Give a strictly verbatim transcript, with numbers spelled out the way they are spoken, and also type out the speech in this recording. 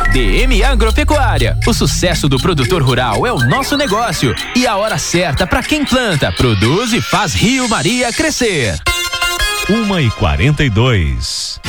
D M Agropecuária. O sucesso do produtor rural é o nosso negócio e a hora certa para quem planta, produz e faz Rio Maria crescer. Uma e quarenta e dois.